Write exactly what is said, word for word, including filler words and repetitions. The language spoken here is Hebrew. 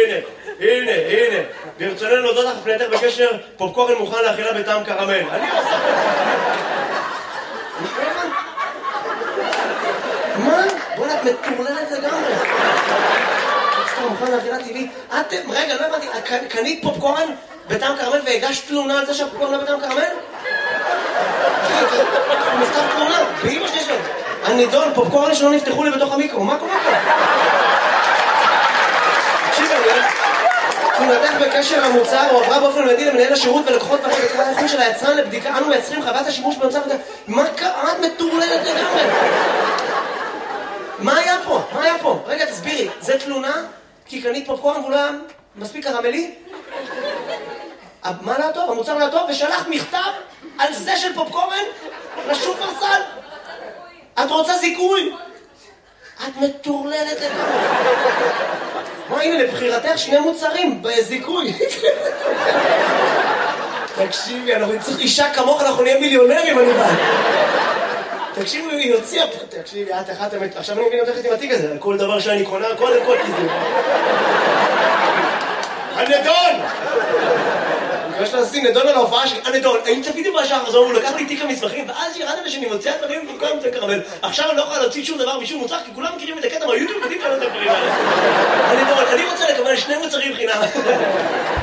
הנה, הנה, הנה. ברצוננו להודות לך פנייתך בקשר פופקורן מוכן לאכילה בטעם קרמל. אני עושה... מה? בוא נת מטורללת לגמרי. סתם מוכן לאכילה טבעית. אתם, רגע, לא הבנתי, קנית פופקורן בטעם קרמל והגשת תלונה על זה שהפופקורן לא בטעם קרמל? הוא מכתב תלונה, באמא שלי שלו. הנידון, פופקורן שלא נפתחו לי בתוך המיקרו, מה קורה פה? תקשיב אני, תלונתך בקשר המוצר הועברה באופן מיידי למנהל השירות ולקוחות בקרה האיכות של היצרן לבדיקה. אנו מייצרים חוות השימוש במצב הזה. מה קרה? את מטורללת לגמרי. מה היה פה? מה היה פה? רגע, תסבירי, זה תלונה? כי קנית פופקורן והוא לא היה מספיק קרמלי? מה לא טוב? המוצר לא טוב? ושלח מכתב על זה של פופקורן לשופרסל? את רוצה זיכוי? את מטורללת לגמרי. מה, הנה, לבחירתך שני מוצרים בזיכוי. תקשיבי, אנחנו צריך אישה כמוך, אנחנו נהיה מיליונרים, אני בא. תקשיבי, היא הוציאה פה, תקשיבי, את אחת אמת. עכשיו אני מבין אותך עם התיק הזה, על כל דבר שאני קונה, קודם כל כזה. הנדון! אני מקווה שאתה נשים נדון על ההופעה שלי. הנדון, האם תפידי בשעה חזור, הוא לקח לי תיק המסמכים, ואז ירד לי שאני מוציאה דברים וכל זה קרמל. עכשיו אני לא יכולה להוציא שום דבר משום מוצר, כי כולם מכירים את הקטע מהיוטיוב, יודעים כאלה את הדברים האלה. הנדון, אני רוצה לקבל שני מוצרים חינם.